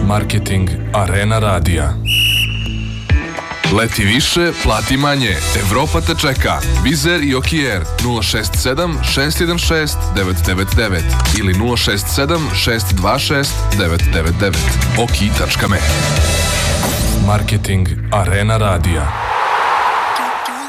Marketing Arena Radija. Leti više, plati manje. Evropa te čeka. Vizer i Okijer 067 616 999 ili 067 626 999. Oki.me. Marketing Arena Radija.